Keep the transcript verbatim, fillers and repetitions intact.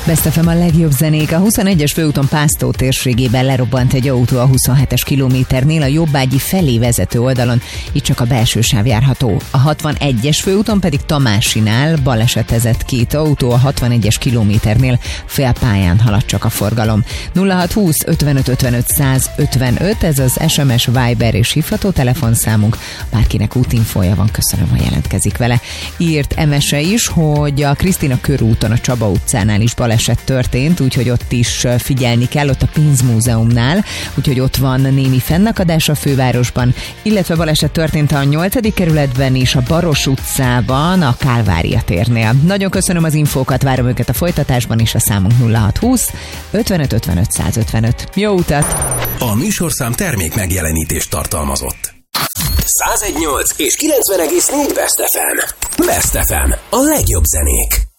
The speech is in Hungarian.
Best ef em a legjobb zenék. A huszonegyes főúton Pásztó térségében lerobbant egy autó a huszonhetes kilométernél a jobbágyi felé vezető oldalon, itt csak a belső sáv járható. A hatvanegyes főúton pedig Tamásinál balesetezett két autó, a hatvanegyes kilométernél félpályán halad csak a forgalom. nulla hat húsz ötvenöt ötvenöt száz ötvenöt, ez az es em es, Viber és hívható telefonszámunk. Bárkinek útinfója van, köszönöm, ha jelentkezik vele. Írt em es-e is, hogy a Krisztina körúton a Csaba utcánál is baleset történt, úgyhogy ott is figyelni kell, ott a pénzmúzeumnál, úgyhogy ott van némi fennakadás a fővárosban, illetve baleset történt a nyolcadik kerületben is, a Baros utcában, a Kálvária térnél. Nagyon köszönöm az infókat, várom őket a folytatásban is, a számunk nulla hat húsz ötvenöt ötvenöt száz ötvenöt. Jó utat! A műsorszám termék megjelenítést tartalmazott. száz egy egész nyolc és kilencven egész négy Best ef em. Best ef em. A legjobb zenék.